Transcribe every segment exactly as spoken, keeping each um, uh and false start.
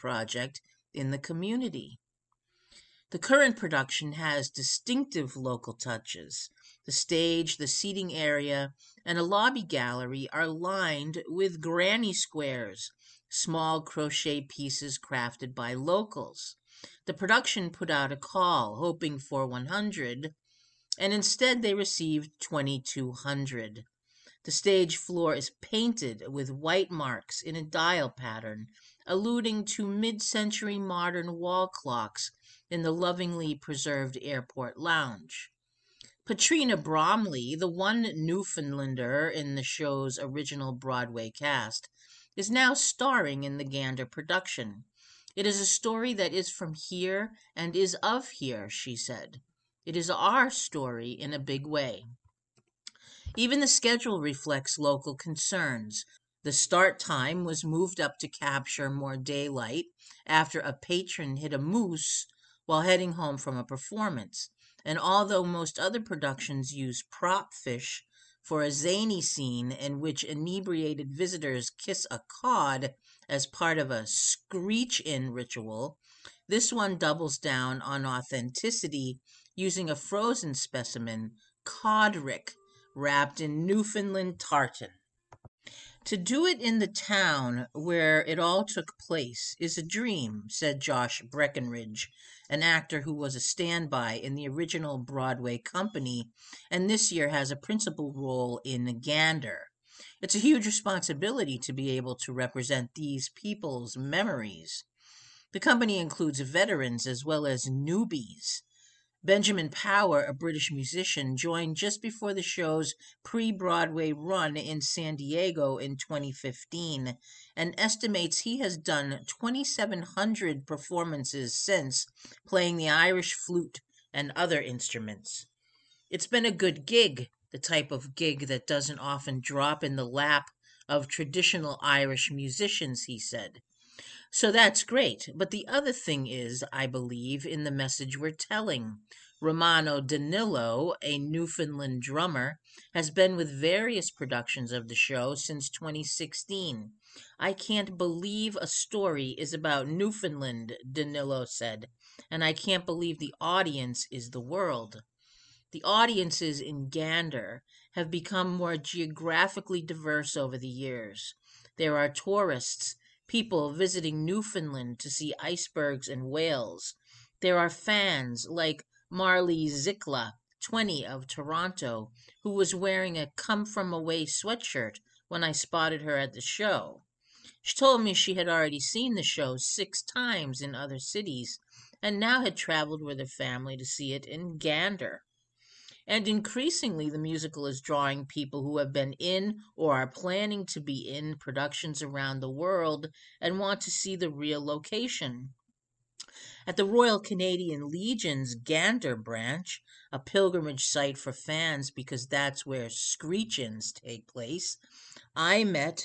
project in the community. The current production has distinctive local touches. The stage, the seating area, and a lobby gallery are lined with granny squares, small crochet pieces crafted by locals. The production put out a call hoping for one hundred, and instead they received twenty-two hundred. The stage floor is painted with white marks in a dial pattern, alluding to mid-century modern wall clocks in the lovingly preserved airport lounge. Patrina Bromley, the one Newfoundlander in the show's original Broadway cast, is now starring in the Gander production. It is a story that is from here and is of here, she said. It is our story in a big way. Even the schedule reflects local concerns. The start time was moved up to capture more daylight after a patron hit a moose while heading home from a performance. And although most other productions use prop fish for a zany scene in which inebriated visitors kiss a cod as part of a screech-in ritual, this one doubles down on authenticity using a frozen specimen, codrick, wrapped in Newfoundland tartan. To do it in the town where it all took place is a dream, said Josh Breckenridge, an actor who was a standby in the original Broadway company and this year has a principal role in Gander. It's a huge responsibility to be able to represent these people's memories. The company includes veterans as well as newbies. Benjamin Power, a British musician, joined just before the show's pre-Broadway run in San Diego in twenty fifteen and estimates he has done twenty-seven hundred performances since, playing the Irish flute and other instruments. It's been a good gig, the type of gig that doesn't often drop in the lap of traditional Irish musicians, he said. So that's great. But the other thing is, I believe, in the message we're telling. Romano Danilo, a Newfoundland drummer, has been with various productions of the show since twenty sixteen. I can't believe a story is about Newfoundland, Danilo said, and I can't believe the audience is the world. The audiences in Gander have become more geographically diverse over the years. There are tourists, people visiting Newfoundland to see icebergs and whales. There are fans like Marley Zikla, twenty, of Toronto, who was wearing a Come From Away sweatshirt when I spotted her at the show. She told me she had already seen the show six times in other cities and now had traveled with her family to see it in Gander. And increasingly, the musical is drawing people who have been in or are planning to be in productions around the world and want to see the real location. At the Royal Canadian Legion's Gander branch, a pilgrimage site for fans because that's where screech-ins take place, I met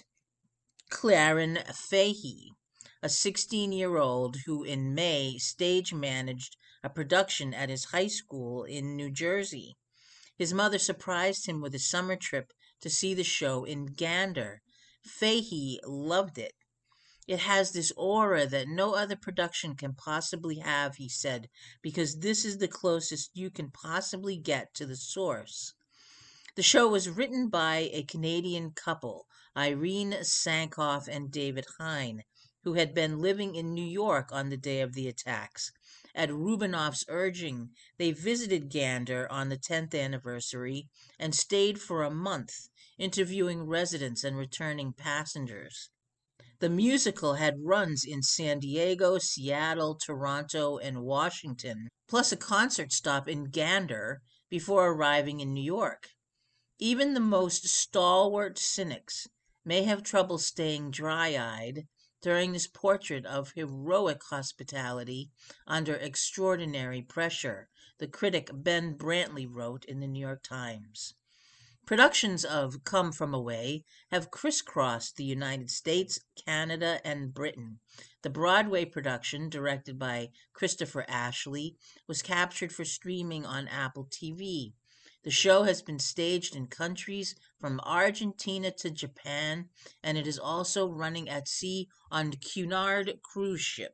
Claren Fahey, a sixteen-year-old who in May stage managed a production at his high school in New Jersey. His mother surprised him with a summer trip to see the show in Gander. Fahey loved it. It has this aura that no other production can possibly have, he said, because this is the closest you can possibly get to the source. The show was written by a Canadian couple, Irene Sankoff and David Hine, who had been living in New York on the day of the attacks. At Rubinoff's urging, they visited Gander on the tenth anniversary and stayed for a month, interviewing residents and returning passengers. The musical had runs in San Diego, Seattle, Toronto, and Washington, plus a concert stop in Gander before arriving in New York. Even the most stalwart cynics may have trouble staying dry-eyed during this portrait of heroic hospitality under extraordinary pressure, the critic Ben Brantley wrote in the New York Times. Productions of Come From Away have crisscrossed the United States, Canada, and Britain. The Broadway production, directed by Christopher Ashley, was captured for streaming on Apple T V. The show has been staged in countries from Argentina to Japan, and it is also running at sea on Cunard cruise ship.